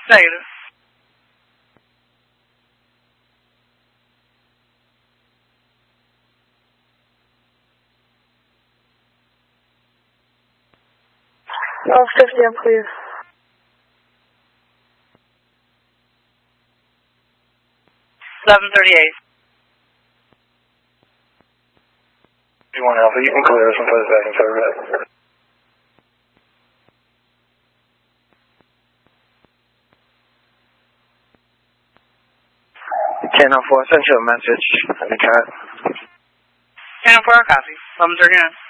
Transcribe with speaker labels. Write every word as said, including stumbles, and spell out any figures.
Speaker 1: Negative.
Speaker 2: Oh, fifty, I'm clear.
Speaker 1: Seven thirty-eight.
Speaker 3: one Alpha, you can clear us and put us back in service.
Speaker 4: ten oh four, send you a message in the chat.
Speaker 1: ten oh four, copy. eleven thirty-nine.